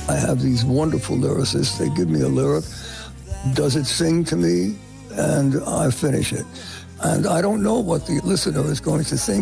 I have these wonderful lyricists. They give me a lyric. Does it sing to me? And I finish it. And I don't know what the listener is going to think